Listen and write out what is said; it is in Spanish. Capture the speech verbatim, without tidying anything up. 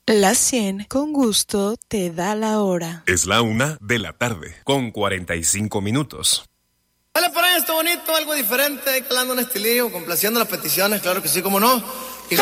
La cien con gusto te da la hora. Es la una de la tarde, con cuarenta y cinco minutos. Dale por ahí, está bonito, algo diferente, calando un estilillo, complaciendo las peticiones, claro que sí, como no.